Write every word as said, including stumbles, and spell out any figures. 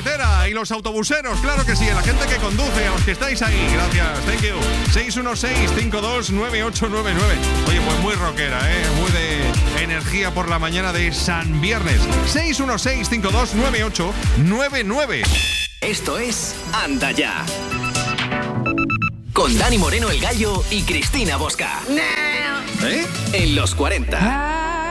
carretera y los autobuseros, claro que sí, a la gente que conduce, a los que estáis ahí, gracias, thank you. seis uno seis, cinco dos nueve ocho nueve nueve. Oye, pues muy rockera, ¿eh? Muy de energía por la mañana de San Viernes. seis uno seis, cinco dos nueve ocho nueve nueve. Esto es Anda Ya. Con Dani Moreno el Gallo y Cristina Bosca. ¿Eh? En los cuarenta.